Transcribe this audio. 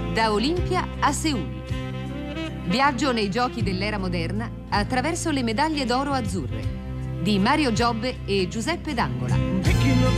Da Olimpia a Seul. Viaggio nei giochi dell'era moderna attraverso le medaglie d'oro azzurre di Mario Giobbe e Giuseppe D'Angola.